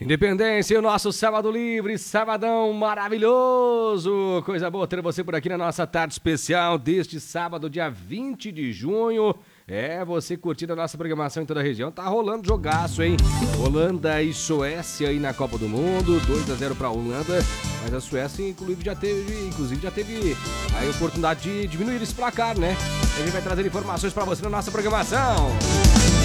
Independência, o nosso sábado livre, sabadão maravilhoso. Coisa boa ter você por aqui na nossa tarde especial deste sábado, dia 20 de junho. Você curtindo a nossa programação em toda a região. Tá rolando jogaço, hein? Holanda e Suécia aí na Copa do Mundo, 2-0 pra Holanda. Mas a Suécia, inclusive, já teve a oportunidade de diminuir esse placar, né? A gente vai trazer informações pra você na nossa programação.